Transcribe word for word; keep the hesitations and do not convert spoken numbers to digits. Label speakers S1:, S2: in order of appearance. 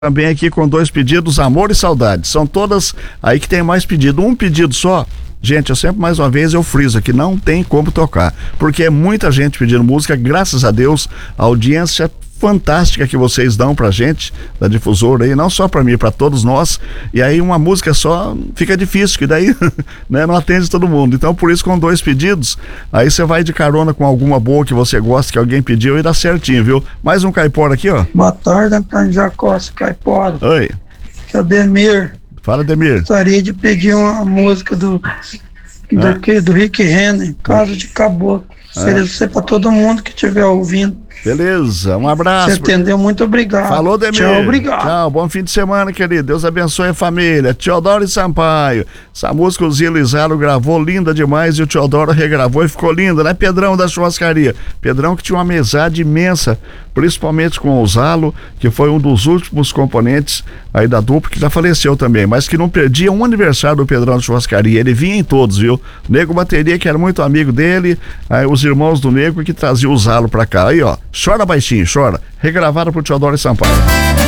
S1: Também aqui com dois pedidos, Amor e Saudade. São todas aí que tem mais pedido. Um pedido só, gente, eu sempre mais uma vez eu friso aqui, não tem como tocar, porque é muita gente pedindo música. Graças a Deus, a audiência fantástica que vocês dão pra gente, da difusora aí, não só pra mim, pra todos nós. E aí uma música só fica difícil, que daí né, não atende todo mundo. Então por isso, com dois pedidos, aí você vai de carona com alguma boa que você gosta, que alguém pediu, e dá certinho, viu? Mais um caipora aqui, ó.
S2: Boa tarde, Antônio Jacoste, caipora.
S1: Oi.
S2: Aqui é o Demir.
S1: Fala, Demir.
S2: Gostaria de pedir uma música do do,
S1: Ah.
S2: que, do Rick Renner, Casa de Caboclo. Seria você para todo mundo que estiver ouvindo.
S1: Beleza, um abraço.
S2: Você entendeu? Muito obrigado.
S1: Falou, Demir.
S2: Tchau, obrigado.
S1: Tchau, bom fim de semana, querido. Deus abençoe a família. Teodoro e Sampaio. Essa música o Zilo Izalo gravou, linda demais, e o Teodoro regravou e ficou linda, né, Pedrão da churrascaria? Pedrão que tinha uma amizade imensa, principalmente com o Zalo, que foi um dos últimos componentes aí da dupla, que já faleceu também, mas que não perdia um aniversário do Pedrão da churrascaria. Ele vinha em todos, viu? Nego Bateria, que era muito amigo dele, aí os irmãos do Nego que traziam o Zalo pra cá. Aí, ó, chora baixinho, chora. Regravado pro Teodoro e Sampaio.